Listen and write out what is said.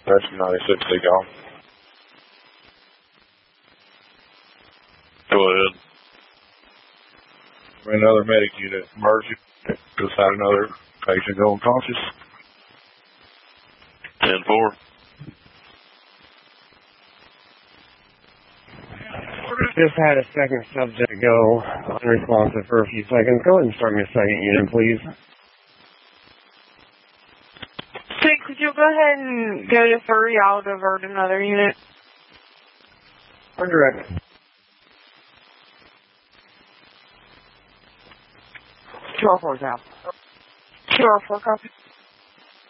That's 96, they gone. Go ahead. Another medic unit emerging. Just had another patient go unconscious. 10-4. Just had a second subject go unresponsive for a few seconds. Go ahead and start me a second unit, please. Six, could you go ahead and go to 3? I'll divert another unit. Or direct. 204 out. 204 copy.